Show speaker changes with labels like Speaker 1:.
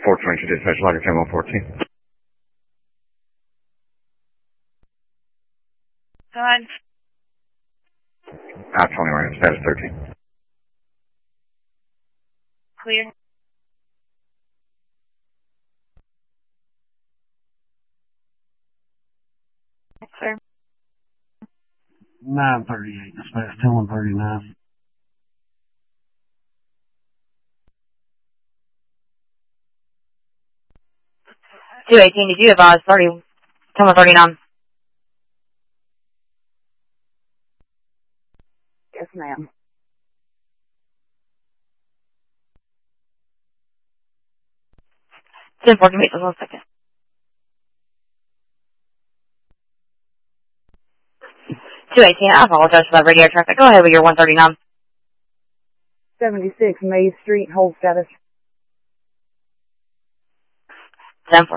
Speaker 1: 422 dispatch, Locker 10114.
Speaker 2: Go ahead.
Speaker 1: I-21, status 13.
Speaker 2: Clear. Clear.
Speaker 3: 938, dispatch 10139.
Speaker 2: 218, did you advise 139?
Speaker 4: Yes, ma'am.
Speaker 2: It's important to wait just 1 second. 218, I apologize for that radio traffic. Go ahead with your 139.
Speaker 4: 76 Maze Street, hold status.
Speaker 2: 10-4.